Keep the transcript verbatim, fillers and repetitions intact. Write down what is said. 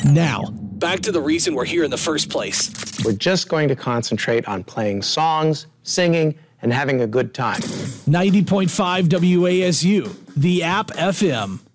Now, back to the reason we're here in the first place. We're just going to concentrate on playing songs, singing, and having a good time. ninety point five W A S U, the App F M.